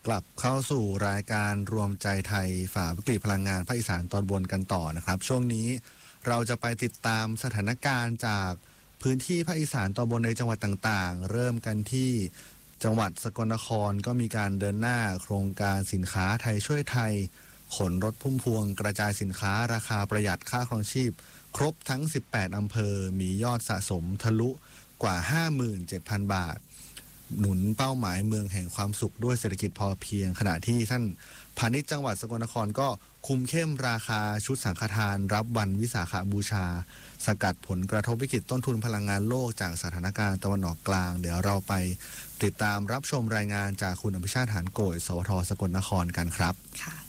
กลับเข้าสู่รายการรวมใจไทยฝ่าวิกฤตพลังงานภาคอีสานตอนบนกันต่อนะครับช่วงนี้เราจะไปติดตามสถานการณ์จากพื้นที่ภาคอีสานตอนบนในจังหวัดต่างๆเริ่มกันที่จังหวัดสกลนครก็มีการเดินหน้าโครงการสินค้าไทยช่วยไทยขนรถพุ่มพวงกระจายสินค้าราคาประหยัดค่าครองชีพครบทั้ง18อำเภอมียอดสะสมทะลุกว่า 57,000 บาทหนุนเป้าหมายเมืองแห่งความสุขด้วยเศรษฐกิจพอเพียงขณะที่ท่านพาณิชย์จังหวัดสกลนครก็คุมเข้มราคาชุดสังฆทานรับวันวิสาขบูชาสกัดผลกระทบวิกฤตต้นทุนพลังงานโลกจากสถานการณ์ตะวันออกกลางเดี๋ยวเราไปติดตามรับชมรายงานจากคุณอภิชาติหานโกยสวทสกลนครกันครับค่ะ